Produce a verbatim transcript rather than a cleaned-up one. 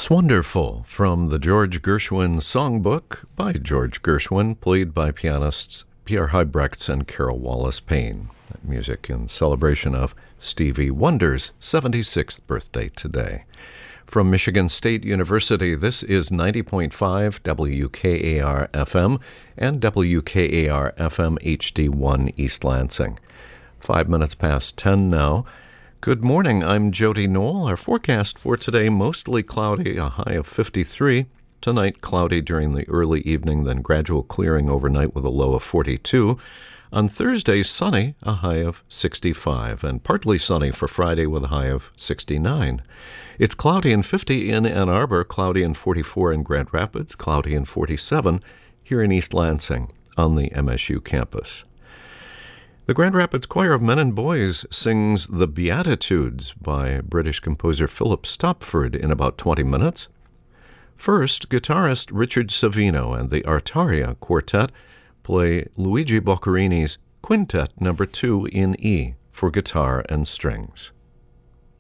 It's Wonderful from the George Gershwin Songbook by George Gershwin, played by pianists Pierre Huybrechts and Carol Wallace Payne. That music in celebration of Stevie Wonder's seventy-sixth birthday today. From Michigan State University, this is ninety point five W K A R F M and W K A R F M H D one East Lansing. Five minutes past ten now. Good morning, I'm Jody Knoll. Our forecast for today, mostly cloudy, a high of fifty-three. Tonight, cloudy during the early evening, then gradual clearing overnight with a low of forty-two. On Thursday, sunny, a high of sixty-five, and partly sunny for Friday with a high of sixty-nine. It's cloudy and fifty in Ann Arbor, cloudy and forty-four in Grand Rapids, cloudy and forty-seven here in East Lansing on the M S U campus. The Grand Rapids Choir of Men and Boys sings The Beatitudes by British composer Philip Stopford in about twenty minutes. First, guitarist Richard Savino and the Artaria Quartet play Luigi Boccherini's Quintet Number two in E for guitar and strings.